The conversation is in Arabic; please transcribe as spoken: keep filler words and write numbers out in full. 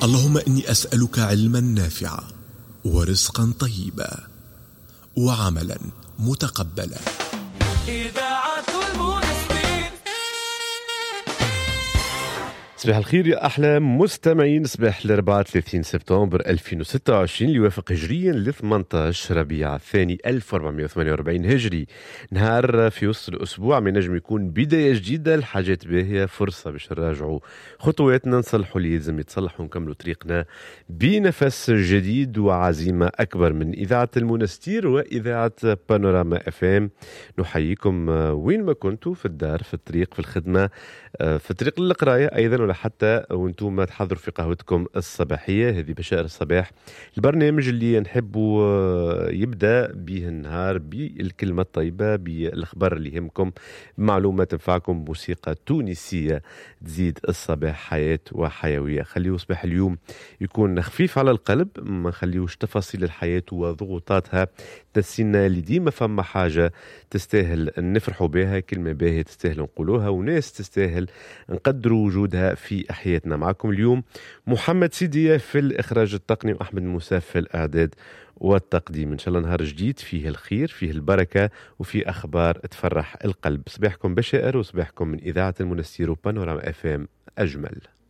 اللهم إني أسألك علما نافعا ورزقا طيبا وعملا متقبلا. إذاعة المنستير. صباح الخير يا أحلى مستمعين. صباح الأربعاء ثلاثين سبتمبر ألفين وستة وعشرين اللي يوافق هجريا ل ثمانية عشر ربيع الثاني ألف وأربعمائة وثمانية وأربعين هجري. نهار في وسط الأسبوع من نجم يكون بداية جديدة، الحاجات باهية، فرصة باش نراجعوا خطواتنا، نصلحوا اللي يلزم يتصلحوا، ونكملوا طريقنا بنفس جديد وعزيمة أكبر. من إذاعة المنستير وإذاعة بانوراما اف ام نحييكم وين ما كنتوا، في الدار، في الطريق، في الخدمة، في طريق القراية أيضا، ولا حتى وانتم تحضروا في قهوتكم الصباحية. هذه بشائر الصباح، البرنامج اللي نحبوا يبدأ به النهار بالكلمة الطيبة، بالأخبار اللي يهمكم، معلومة تنفعكم، موسيقى تونسية تزيد الصباح حياة وحيوية. خليو صباح اليوم يكون خفيف على القلب، ما نخليوش تفاصيل الحياة وضغوطاتها تسينا اللي ديما فما حاجة تستاهل نفرحوا بها، كلمة باهية تستاهل نقولوها، وناس تستاهل نقدروا وجودها في أحياتنا. معكم اليوم محمد سيدية في الإخراج التقني، وأحمد موسى في الإعداد والتقديم. إن شاء الله نهار جديد فيه الخير، فيه البركة، وفيه أخبار تفرح القلب. صباحكم بشائر وصباحكم من إذاعة المنستير وبانوراما اف ام أجمل.